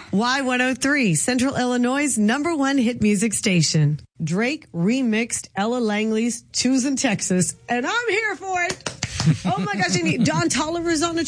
Y103, Central Illinois' #1 hit music station. Drake remixed Ella Langley's Choosin' Texas, and I'm here for it. Oh my gosh, Don Toliver's on the